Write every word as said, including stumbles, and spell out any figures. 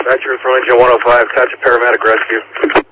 Dispatcher from Engine one oh five, catch a paramedic rescue.